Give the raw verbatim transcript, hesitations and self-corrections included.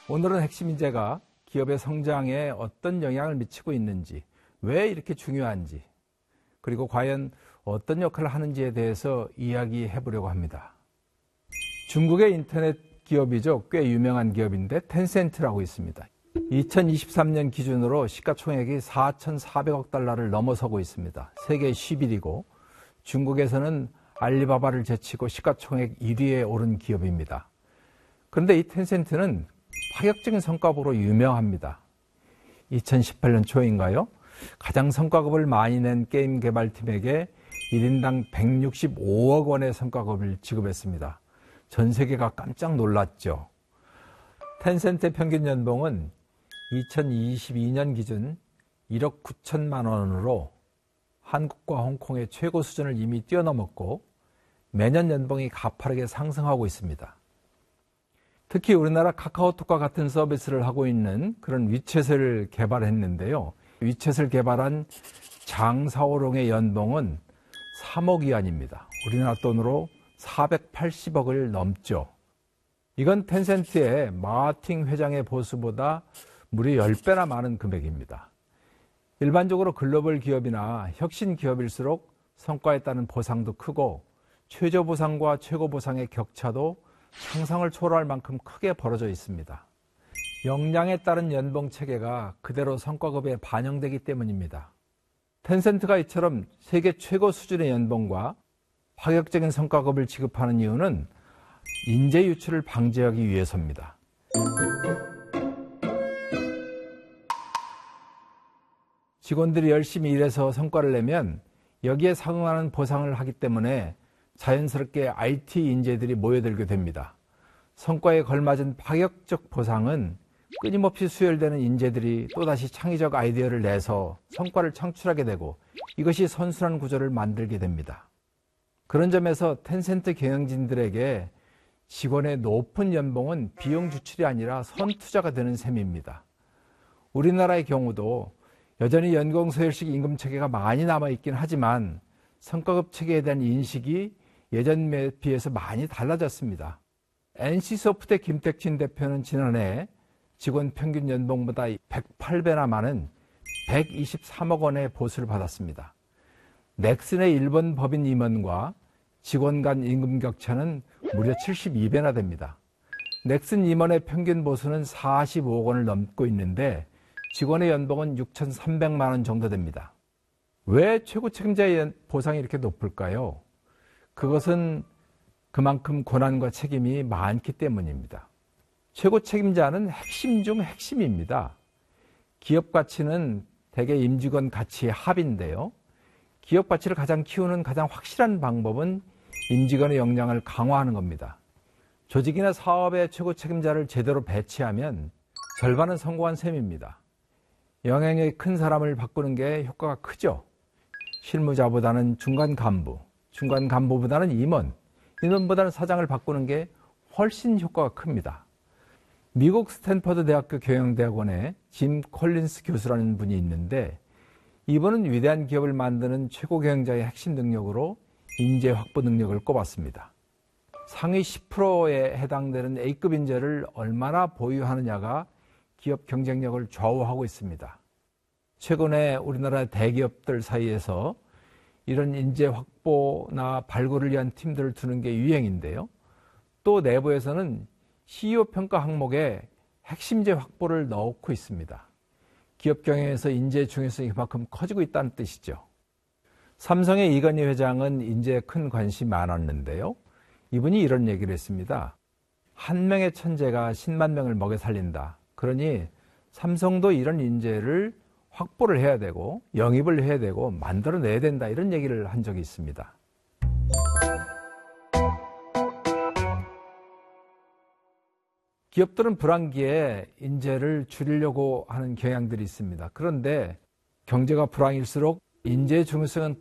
오늘은 핵심 인재가 기업의 성장에 어떤 영향을 미치고 있는지, 왜 이렇게 중요한지, 그리고 과연 어떤 역할을 하는지에 대해서 이야기해 보려고 합니다. 중국의 인터넷 기업이죠. 꽤 유명한 기업인데 텐센트라고 있습니다. 이천이십삼 년 기준으로 시가총액이 사천사백억 달러를 넘어서고 있습니다. 세계 십 위이고 중국에서는 알리바바를 제치고 시가총액 일 위에 오른 기업입니다. 그런데 이 텐센트는 파격적인 성과급으로 유명합니다. 이천십팔 년 초인가요? 가장 성과급을 많이 낸 게임 개발팀에게 일 인당 백육십오억 원의 성과급을 지급했습니다. 전 세계가 깜짝 놀랐죠. 텐센트의 평균 연봉은 이천이십이 년 기준 일억 구천만 원으로 한국과 홍콩의 최고 수준을 이미 뛰어넘었고 매년 연봉이 가파르게 상승하고 있습니다. 특히 우리나라 카카오톡과 같은 서비스를 하고 있는 그런 위챗을 개발했는데요. 위챗을 개발한 장사오롱의 연봉은 삼억 위안입니다. 우리나라 돈으로 사백팔십억을 넘죠. 이건 텐센트의 마하팅 회장의 보수보다 무려 십 배나 많은 금액입니다. 일반적으로 글로벌 기업이나 혁신 기업일수록 성과에 따른 보상도 크고 최저 보상과 최고 보상의 격차도 상상을 초월할 만큼 크게 벌어져 있습니다. 역량에 따른 연봉 체계가 그대로 성과급에 반영되기 때문입니다. 텐센트가 이처럼 세계 최고 수준의 연봉과 파격적인 성과급을 지급하는 이유는 인재 유출을 방지하기 위해서입니다. 직원들이 열심히 일해서 성과를 내면 여기에 상응하는 보상을 하기 때문에 자연스럽게 아이티 인재들이 모여들게 됩니다. 성과에 걸맞은 파격적 보상은 끊임없이 수혈되는 인재들이 또다시 창의적 아이디어를 내서 성과를 창출하게 되고 이것이 선순환 구조를 만들게 됩니다. 그런 점에서 텐센트 경영진들에게 직원의 높은 연봉은 비용 지출이 아니라 선투자가 되는 셈입니다. 우리나라의 경우도 여전히 연공서열식 임금 체계가 많이 남아있긴 하지만 성과급 체계에 대한 인식이 예전에 비해서 많이 달라졌습니다. 엔씨소프트의 김택진 대표는 지난해 직원 평균 연봉보다 백팔 배나 많은 백이십삼억 원의 보수를 받았습니다. 넥슨의 일본 법인 임원과 직원 간 임금 격차는 무려 칠십이 배나 됩니다. 넥슨 임원의 평균 보수는 사십오억 원을 넘고 있는데 직원의 연봉은 육천삼백만 원 정도 됩니다. 왜 최고 책임자의 보상이 이렇게 높을까요? 그것은 그만큼 권한과 책임이 많기 때문입니다. 최고 책임자는 핵심 중 핵심입니다. 기업 가치는 대개 임직원 가치의 합인데요. 기업 가치를 가장 키우는 가장 확실한 방법은 임직원의 역량을 강화하는 겁니다. 조직이나 사업의 최고 책임자를 제대로 배치하면 절반은 성공한 셈입니다. 영향력이 큰 사람을 바꾸는 게 효과가 크죠. 실무자보다는 중간 간부, 중간 간부보다는 임원, 임원보다는 사장을 바꾸는 게 훨씬 효과가 큽니다. 미국 스탠퍼드 대학교 경영대학원에 짐 콜린스 교수라는 분이 있는데 이분은 위대한 기업을 만드는 최고 경영자의 핵심 능력으로 인재 확보 능력을 꼽았습니다. 상위 십 퍼센트에 해당되는 A급 인재를 얼마나 보유하느냐가 기업 경쟁력을 좌우하고 있습니다. 최근에 우리나라 대기업들 사이에서 이런 인재 확보나 발굴을 위한 팀들을 두는 게 유행인데요. 또 내부에서는 씨이오 평가 항목에 핵심 인재 확보를 넣고 있습니다. 기업 경영에서 인재의 중요성이 그만큼 커지고 있다는 뜻이죠. 삼성의 이건희 회장은 인재에 큰 관심이 많았는데요. 이분이 이런 얘기를 했습니다. 한 명의 천재가 십만 명을 먹여 살린다. 그러니 삼성도 이런 인재를 확보를 해야 되고 영입을 해야 되고 만들어내야 된다. 이런 얘기를 한 적이 있습니다. 기업들은 불황기에 인재를 줄이려고 하는 경향들이 있습니다. 그런데 경제가 불황일수록 인재의 중요성은